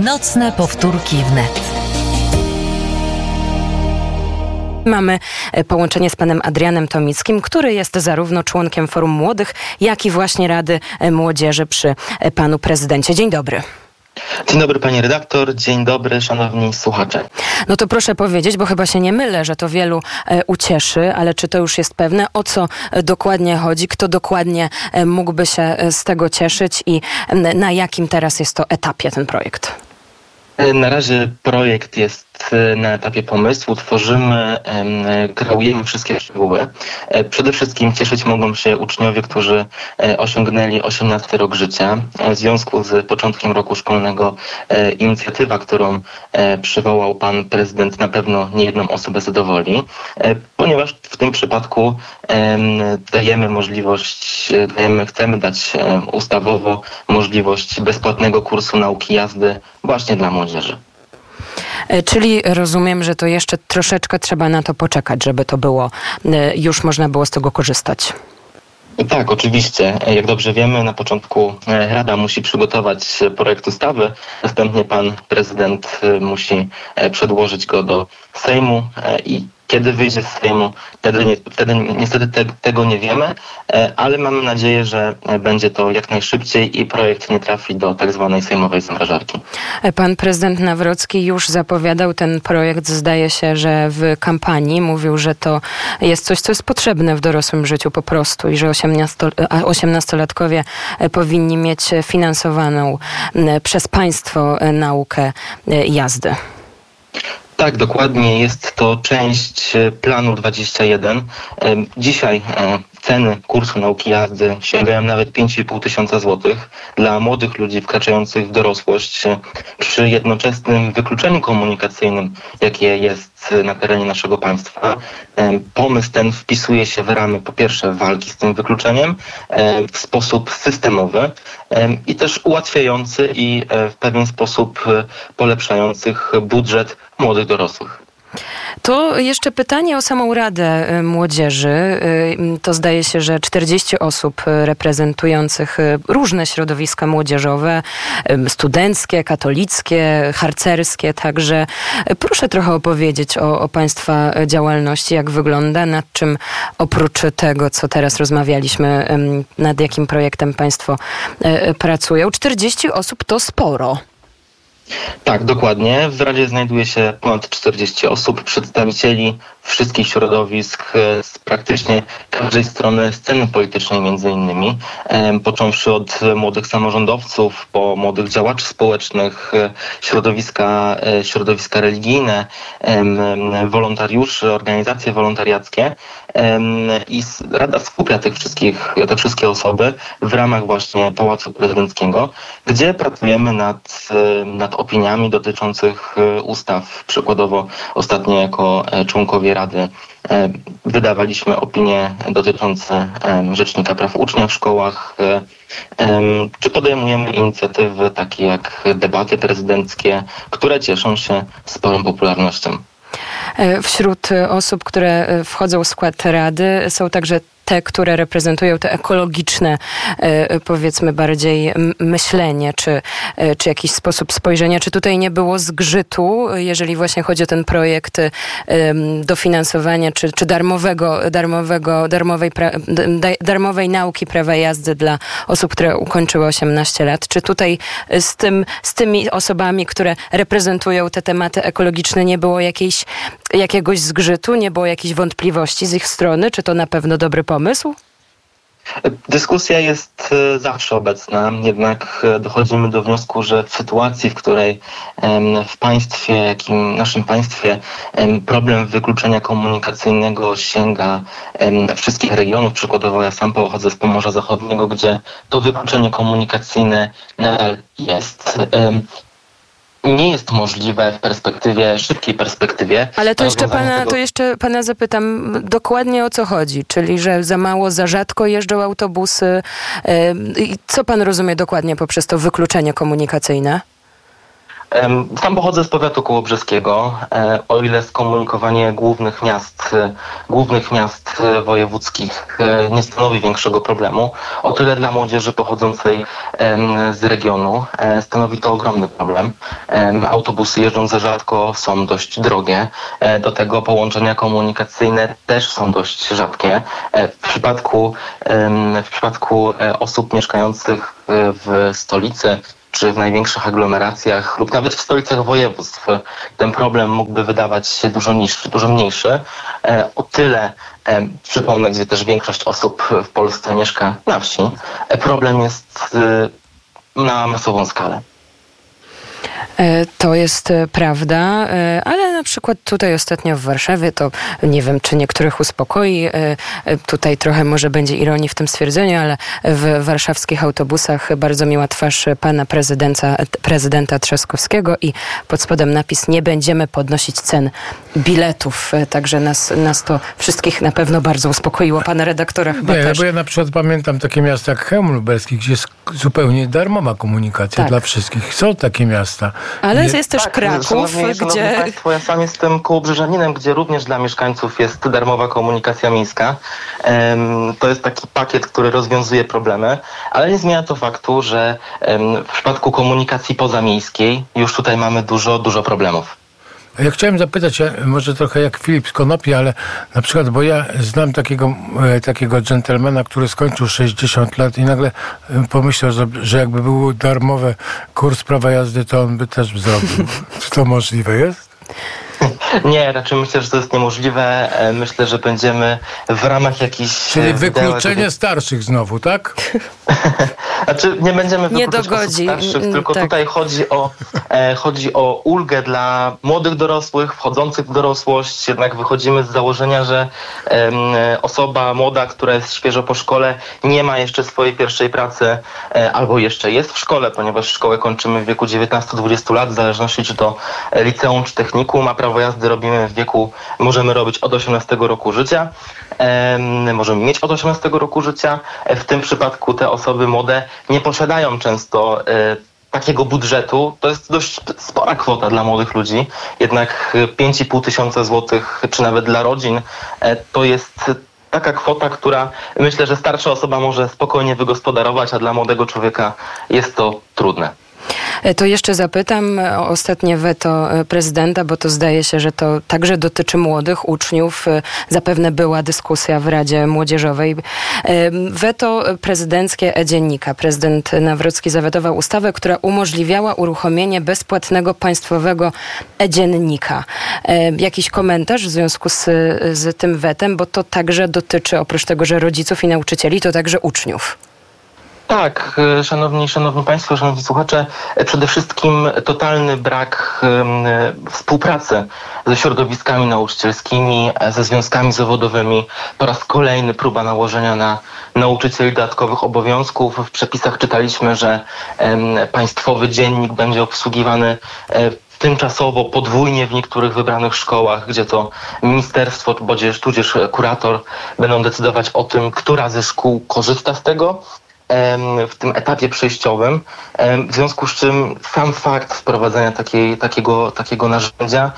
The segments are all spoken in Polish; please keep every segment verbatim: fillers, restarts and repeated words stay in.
Nocne powtórki wnet. Mamy połączenie z panem Adrianem Tomickim, który jest zarówno członkiem Forum Młodych, jak i właśnie Rady Młodzieży przy panu prezydencie. Dzień dobry. Dzień dobry pani redaktor, dzień dobry szanowni słuchacze. No to proszę powiedzieć, bo chyba się nie mylę, że to wielu e, ucieszy, ale czy to już jest pewne, o co e, dokładnie chodzi, kto dokładnie e, mógłby się e, z tego cieszyć i e, na jakim teraz jest to etapie ten projekt? Na razie projekt jest na etapie pomysłu, tworzymy, kreujemy wszystkie szczegóły. Przede wszystkim cieszyć mogą się uczniowie, którzy osiągnęli osiemnasty rok życia. W związku z początkiem roku szkolnego inicjatywa, którą przywołał pan prezydent, na pewno niejedną osobę zadowoli, ponieważ w tym przypadku dajemy możliwość, dajemy, chcemy dać ustawowo możliwość bezpłatnego kursu nauki jazdy właśnie dla młodzieży. Czyli rozumiem, że to jeszcze troszeczkę trzeba na to poczekać, żeby to było, już można było z tego korzystać. Tak, oczywiście. Jak dobrze wiemy, na początku Rada musi przygotować projekt ustawy, następnie pan prezydent musi przedłożyć go do Sejmu i kiedy wyjdzie z Sejmu, wtedy, nie, wtedy niestety te, tego nie wiemy, ale mamy nadzieję, że będzie to jak najszybciej i projekt nie trafi do tak zwanej sejmowej zamrażarki. Pan prezydent Nawrocki już zapowiadał ten projekt, zdaje się, że w kampanii mówił, że to jest coś, co jest potrzebne w dorosłym życiu po prostu i że osiemnastolatkowie powinni mieć finansowaną przez państwo naukę jazdy. Tak, dokładnie. Jest to część planu dwadzieścia jeden. Dzisiaj ceny kursu nauki jazdy sięgają nawet pięć i pół tysiąca złotych dla młodych ludzi wkraczających w dorosłość przy jednoczesnym wykluczeniu komunikacyjnym, jakie jest na terenie naszego państwa. Pomysł ten wpisuje się w ramy, po pierwsze, walki z tym wykluczeniem w sposób systemowy i też ułatwiający i w pewien sposób polepszających budżet młodych dorosłych. To jeszcze pytanie o samą Radę Młodzieży. To zdaje się, że czterdzieści osób reprezentujących różne środowiska młodzieżowe, studenckie, katolickie, harcerskie. Także proszę trochę opowiedzieć o, o państwa działalności, jak wygląda, nad czym oprócz tego, co teraz rozmawialiśmy, nad jakim projektem państwo pracują. czterdzieści osób to sporo. Tak, dokładnie. W Radzie znajduje się ponad czterdzieści osób, przedstawicieli wszystkich środowisk z praktycznie każdej strony sceny politycznej między innymi, począwszy od młodych samorządowców, po młodych działaczy społecznych, środowiska, środowiska religijne, wolontariuszy, organizacje wolontariackie i Rada skupia tych wszystkich, te wszystkie osoby w ramach właśnie Pałacu Prezydenckiego, gdzie pracujemy nad, nad opiniami dotyczących ustaw. Przykładowo ostatnio jako członkowie Rady wydawaliśmy opinie dotyczące Rzecznika Praw Ucznia w szkołach, czy podejmujemy inicjatywy takie jak debaty prezydenckie, które cieszą się sporą popularnością. Wśród osób, które wchodzą w skład Rady, są także te, które reprezentują te ekologiczne, powiedzmy bardziej myślenie, czy, czy jakiś sposób spojrzenia. Czy tutaj nie było zgrzytu, jeżeli właśnie chodzi o ten projekt dofinansowania, czy, czy darmowego, darmowego, darmowej, pra, darmowej nauki prawa jazdy dla osób, które ukończyły osiemnaście lat? Czy tutaj z, tym, z tymi osobami, które reprezentują te tematy ekologiczne, nie było jakiejś, jakiegoś zgrzytu, nie było jakichś wątpliwości z ich strony? Czy to na pewno dobry pomysł? Pomysł? Dyskusja jest zawsze obecna, jednak dochodzimy do wniosku, że w sytuacji, w której w państwie, jakim naszym państwie, problem wykluczenia komunikacyjnego sięga wszystkich regionów, przykładowo ja sam pochodzę z Pomorza Zachodniego, gdzie to wykluczenie komunikacyjne nadal jest. Nie jest możliwe w perspektywie, szybkiej perspektywie. Ale to jeszcze pana, tego... to jeszcze pana zapytam dokładnie, o co chodzi. Czyli, że za mało, za rzadko jeżdżą autobusy. Co pan rozumie dokładnie poprzez to wykluczenie komunikacyjne? Sam pochodzę z powiatu kołobrzeskiego. O ile skomunikowanie głównych miast, głównych miast wojewódzkich nie stanowi większego problemu, o tyle dla młodzieży pochodzącej z regionu stanowi to ogromny problem. Autobusy jeżdżą za rzadko, są dość drogie. Do tego połączenia komunikacyjne też są dość rzadkie. W przypadku, w przypadku osób mieszkających w stolicy czy w największych aglomeracjach lub nawet w stolicach województw ten problem mógłby wydawać się dużo niższy, dużo mniejszy. O tyle, przypomnę, gdzie też większość osób w Polsce mieszka na wsi, problem jest na masową skalę. To jest prawda, ale na przykład tutaj ostatnio w Warszawie, to nie wiem, czy niektórych uspokoi, tutaj trochę może będzie ironii w tym stwierdzeniu, ale w warszawskich autobusach bardzo miła twarz pana prezydenta, prezydenta Trzaskowskiego i pod spodem napis: nie będziemy podnosić cen biletów, także nas, nas to wszystkich na pewno bardzo uspokoiło. Pana redaktora chyba nie, też. Bo ja na przykład pamiętam takie miasta jak Chełm Lubelski, gdzie jest zupełnie darmowa komunikacja tak. dla wszystkich. Są takie miasta. Ale Nie... jest też tak, Kraków, szanowni, gdzie... szanowni Państwo, ja sam jestem kołobrzeżaninem, gdzie również dla mieszkańców jest darmowa komunikacja miejska. Um, to jest taki pakiet, który rozwiązuje problemy, ale nie zmienia to faktu, że um, w przypadku komunikacji pozamiejskiej już tutaj mamy dużo, dużo problemów. Ja chciałem zapytać, może trochę jak Filip z Konopi, ale na przykład, bo ja znam takiego, takiego dżentelmena, który skończył sześćdziesiąt lat i nagle pomyślał, że jakby był darmowy kurs prawa jazdy, to on by też zrobił. Czy to możliwe jest? Nie, raczej myślę, że to jest niemożliwe. Myślę, że będziemy w ramach jakichś... Czyli wykluczenie wideo, starszych znowu, tak? Znaczy, nie będziemy wykluczać nie dogodzi. osób starszych, tylko tak. tutaj chodzi o, e, chodzi o ulgę dla młodych dorosłych, wchodzących w dorosłość. Jednak wychodzimy z założenia, że e, osoba młoda, która jest świeżo po szkole, nie ma jeszcze swojej pierwszej pracy, e, albo jeszcze jest w szkole, ponieważ szkołę kończymy w wieku dziewiętnastu do dwudziestu lat, w zależności czy to liceum, czy technikum, a prawo jazdy robimy w wieku, możemy robić od osiemnastego roku życia. E, możemy mieć od osiemnastego roku życia. E, w tym przypadku te osoby młode nie posiadają często e, takiego budżetu. To jest dość spora kwota dla młodych ludzi. Jednak pięć i pół tysiąca złotych, czy nawet dla rodzin, e, to jest taka kwota, która myślę, że starsza osoba może spokojnie wygospodarować, a dla młodego człowieka jest to trudne. To jeszcze zapytam o ostatnie weto prezydenta, bo to zdaje się, że to także dotyczy młodych uczniów. Zapewne była dyskusja w Radzie Młodzieżowej. Weto prezydenckie e-dziennika. Prezydent Nawrocki zawetował ustawę, która umożliwiała uruchomienie bezpłatnego państwowego e-dziennika. Jakiś komentarz w związku z, z tym wetem, bo to także dotyczy, oprócz tego, że rodziców i nauczycieli, to także uczniów. Tak, szanowni, szanowni Państwo, szanowni słuchacze, przede wszystkim totalny brak um, współpracy ze środowiskami nauczycielskimi, ze związkami zawodowymi. Po raz kolejny próba nałożenia na nauczycieli dodatkowych obowiązków. W przepisach czytaliśmy, że um, państwowy dziennik będzie obsługiwany um, tymczasowo podwójnie w niektórych wybranych szkołach, gdzie to ministerstwo, tudzież, tudzież kurator będą decydować o tym, która ze szkół korzysta z tego w tym etapie przejściowym, w związku z czym sam fakt wprowadzenia takiej, takiego, takiego narzędzia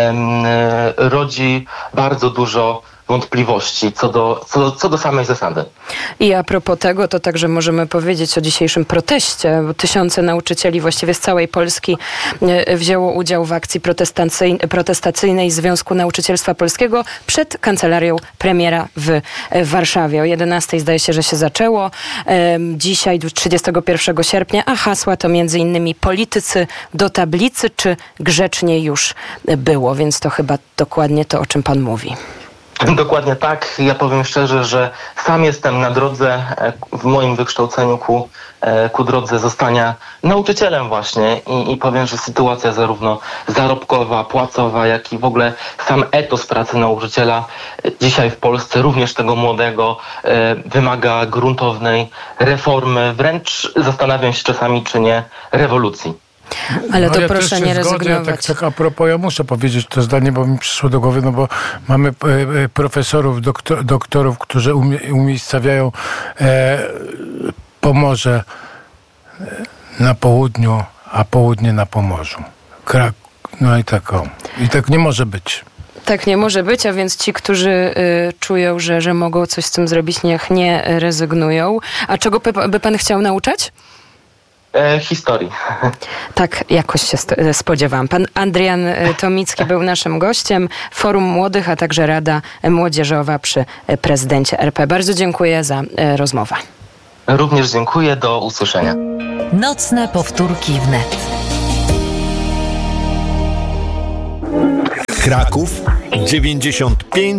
rodzi bardzo dużo wątpliwości co do, co, do, co do samej zasady. I a propos tego, to także możemy powiedzieć o dzisiejszym proteście, bo tysiące nauczycieli właściwie z całej Polski wzięło udział w akcji protestacyjnej Związku Nauczycielstwa Polskiego przed kancelarią premiera w Warszawie. O jedenastej zdaje się, że się zaczęło. Dzisiaj, trzydziestego pierwszego sierpnia, a hasła to między innymi politycy do tablicy, czy grzecznie już było, więc to chyba dokładnie to, o czym pan mówi. Dokładnie tak. Ja powiem szczerze, że sam jestem na drodze w moim wykształceniu ku, ku drodze zostania nauczycielem właśnie i, i powiem, że sytuacja zarówno zarobkowa, płacowa, jak i w ogóle sam etos pracy nauczyciela dzisiaj w Polsce, również tego młodego, wymaga gruntownej reformy. Wręcz zastanawiam się czasami, czy nie rewolucji. Ale to no ja proszę też nie zgodzę, rezygnować. Tak, tak a propos, ja muszę powiedzieć to zdanie, bo mi przyszło do głowy, no bo mamy e, profesorów, doktor, doktorów, którzy umie, umiejscawiają e, Pomorze na południu, a południe na Pomorzu. Krak. No i tak o. I tak nie może być. Tak nie może być, a więc ci, którzy y, czują, że, że mogą coś z tym zrobić, niech nie rezygnują. A czego by, by pan chciał nauczać? E, historii. Tak, jakoś się sto- spodziewałam. Pan Adrian y, Tomicki był naszym gościem. Forum Młodych, a także Rada Młodzieżowa przy y, prezydencie R P. Bardzo dziękuję za y, rozmowę. Również dziękuję. Do usłyszenia. Nocne powtórki wnet. Kraków dziewięćdziesiąt pięć